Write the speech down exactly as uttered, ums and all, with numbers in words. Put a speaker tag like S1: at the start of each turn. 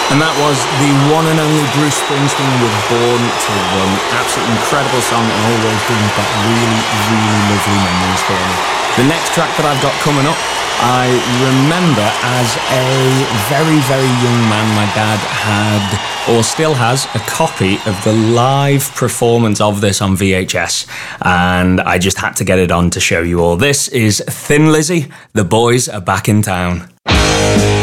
S1: And that was the one and only Bruce Springsteen with Born to Run. Absolutely incredible song and always brings back really, really lovely memories for me. The next track that I've got coming up, I remember as a very, very young man, my dad had, or still has, a copy of the live performance of this on V H S. And I just had to get it on to show you all. This is Thin Lizzy, The Boys Are Back in Town.